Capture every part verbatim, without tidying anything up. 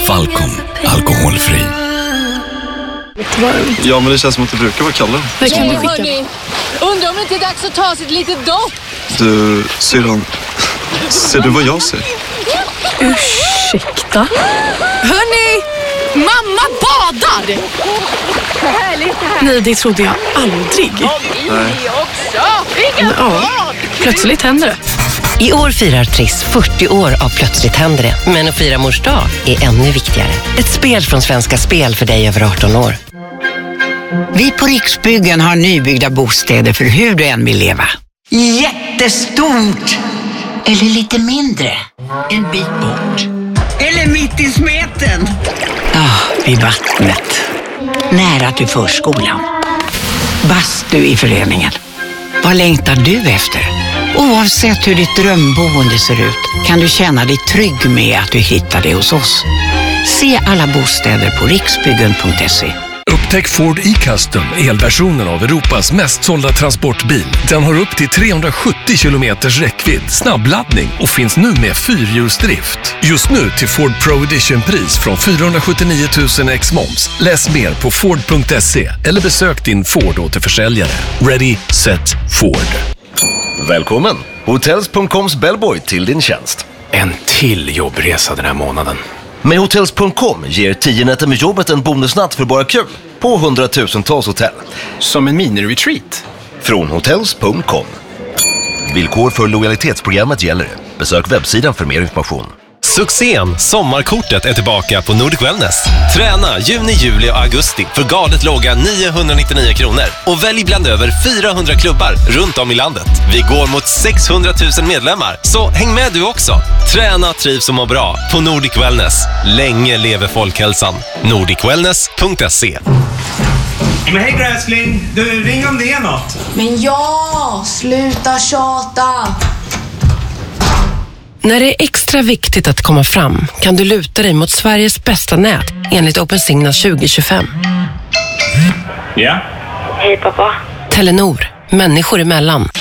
Falcon, alkoholfri. Ja, men det känns som att det brukar vara Kalle. Vad kan du skicka? Undrar om det inte är dags att ta sig ett litet dopp. Du, syrran, ser du vad jag ser? Ursäkta? Hörni, mamma badar! Härligt här. Nej, det trodde jag aldrig. Nej. Ja, plötsligt händer det. I år firar Triss fyrtio år av Plötsligt händer det. Men att fira mors dag är ännu viktigare. Ett spel från Svenska Spel för dig över arton år. Vi på Riksbyggen har nybyggda bostäder för hur du än vill leva. Jättestort! Eller lite mindre. En bit bort. Eller mitt i smeten. Ja, ah, vid vattnet. Nära till förskolan. Bastu i föreningen. Vad längtar du efter? Oavsett hur ditt drömboende ser ut kan du känna dig trygg med att du hittar det hos oss. Se alla bostäder på riksbyggen punkt se. Upptäck Ford E-Custom, elversionen av Europas mest sålda transportbil. Den har upp till trehundrasjuttio kilometers räckvidd, snabbladdning och finns nu med fyrhjulsdrift. Just nu till Ford Pro Edition-pris från fyrahundrasjuttionio tusen ex moms. Läs mer på ford punkt se eller besök din Ford återförsäljare. Ready, set, Ford. Välkommen! Hotels punkt coms bellboy till din tjänst. En till jobbresa den här månaden. Med Hotels punkt com ger tio nätter med jobbet en bonusnatt för bara kul på hundratusentals hotell. Som en mini-retreat. Från Hotels punkt com. Villkor för lojalitetsprogrammet gäller. Besök webbsidan för mer information. Succén Sommarkortet är tillbaka på Nordic Wellness. Träna juni, juli och augusti för galet låga niohundranittionio kronor. Och välj bland över fyrahundra klubbar runt om i landet. Vi går mot sexhundratusen medlemmar, så häng med du också. Träna, trivs och må bra på Nordic Wellness. Länge lever folkhälsan. nordic wellness punkt se. Men hej gräskling, du ring om det är något. Men ja, sluta tjata. När det är extra viktigt att komma fram kan du luta dig mot Sveriges bästa nät enligt OpenSignal tjugo tjugofem. Ja? Hej pappa. Telenor, människor emellan.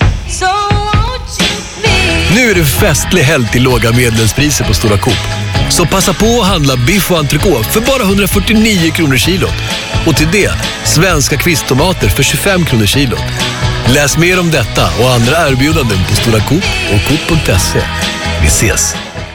Nu är det festlig helg till låga medlemspriser på Stora Coop. Så passa på att handla biff och entrecote för bara hundrafyrtionio kronor kilot. Och till det, svenska kvisttomater för tjugofem kronor kilot. Läs mer om detta och andra erbjudanden på Stora Coop och coop punkt se. Vi ses!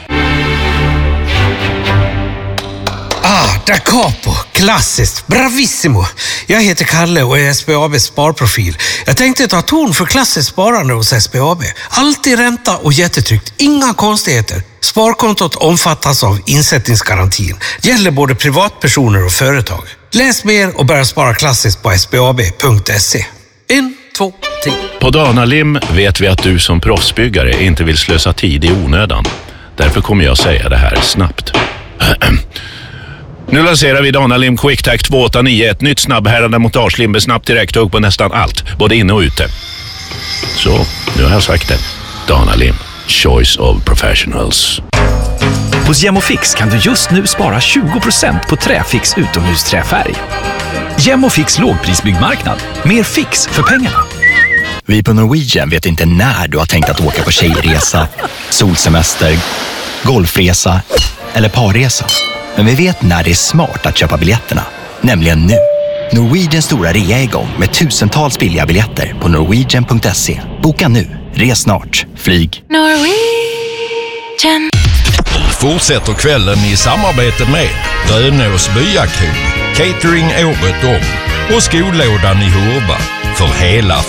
Ah, Da Capo. Klassiskt. Bravissimo. Jag heter Kalle och är S B A B:s sparprofil. Jag tänkte ta ton för klassiskt sparande hos S B A B. Alltid ränta och jättetryggt. Inga konstigheter. Sparkontot omfattas av insättningsgarantin. Gäller både privatpersoner och företag. Läs mer och börja spara klassiskt på s b a b punkt se. En, två, tre. På Danalim vet vi att du som proffsbyggare inte vill slösa tid i onödan. Därför kommer jag säga det här snabbt. Nu lanserar vi Danalim QuickTac två åtta nio, ett nytt snabbhärande montagelim med snabbt direkthugg på nästan allt, både inne och ute. Så, nu har jag sagt det. Danalim, choice of professionals. Hos Gemofix kan du just nu spara tjugo procent på Träfix utomhusträfärg. Gemofix lågprisbyggmarknad. Mer fix för pengarna. Vi på Norwegian vet inte när du har tänkt att åka på tjejresa, solsemester, golfresa eller parresa. Men vi vet när det är smart att köpa biljetterna, nämligen nu. Norwegians stora rea är igång med tusentals billiga biljetter på norwegian punkt se. Boka nu, res snart, flyg. Norwegian. Fortsätter kvällen i samarbete med Rönås byakro, catering året om och skolådan i Hurba för hela